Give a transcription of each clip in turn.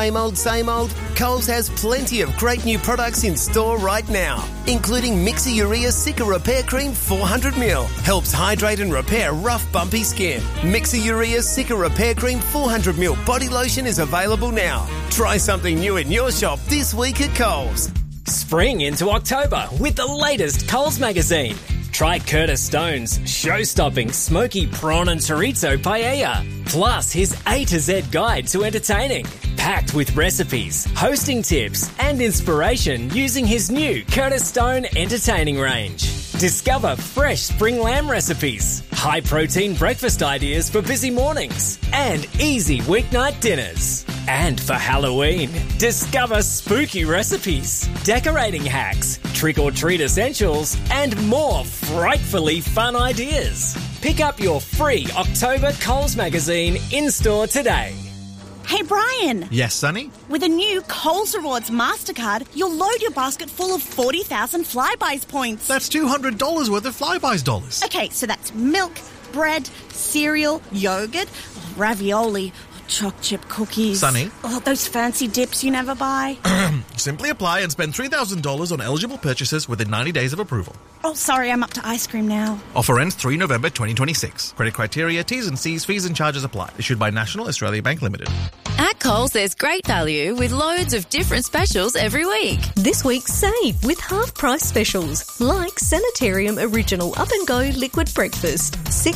Same old? Coles has plenty of great new products in store right now, including Mixer Urea Cica Repair Cream 400ml. Helps hydrate and repair rough, bumpy skin. Mixer Urea Cica Repair Cream 400ml body lotion is available now. Try something new in your shop this week at Coles. Spring into October with the latest Coles magazine. Try Curtis Stone's show-stopping smoky prawn and chorizo paella, plus his A to Z guide to entertaining, packed with recipes, hosting tips and inspiration using his new Curtis Stone entertaining range. Discover fresh spring lamb recipes, high-protein breakfast ideas for busy mornings, and easy weeknight dinners. And for Halloween, discover spooky recipes, decorating hacks, trick-or-treat essentials, and more frightfully fun ideas. Pick up your free October Coles magazine in-store today. Hey, Brian. Yes, Sonny? With a new Coles Rewards MasterCard, you'll load your basket full of 40,000 Flybuys points. That's $200 worth of Flybuys dollars. Okay, so that's milk, bread, cereal, yogurt, ravioli, choc chip cookies. Sonny? Oh, those fancy dips you never buy. Simply apply and spend $3,000 on eligible purchases within 90 days of approval. Oh, sorry, I'm up to ice cream now. Offer ends 3 November 2026. Credit criteria, T's and C's, fees and charges apply. Issued by National Australia Bank Limited. At Coles, there's great value with loads of different specials every week. This week, save with half-price specials like Sanitarium Original Up and Go Liquid Breakfast,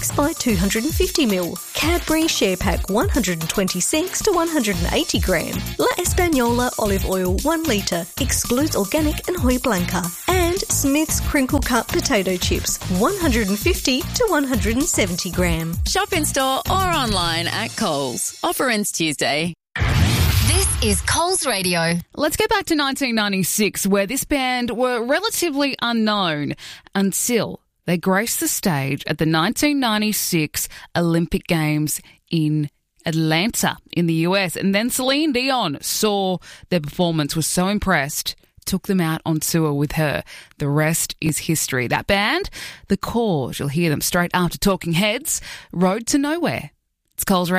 6x250ml, Cadbury Share Pack 126 to 180 gram, La Española Olive Oil 1 litre, excludes organic and Hoy Blanca, and Smith's Crinkle Cut Potato Chips 150 to 170 gram. Shop in store or online at Coles. Offer ends Tuesday. This is Coles Radio. Let's go back to 1996, where this band were relatively unknown until they graced the stage at the 1996 Olympic Games in Atlanta in the US. And then Celine Dion saw their performance, was so impressed, took them out on tour with her. The rest is history. That band, The Cause, you'll hear them straight after Talking Heads, Road to Nowhere. It's Coles Radio.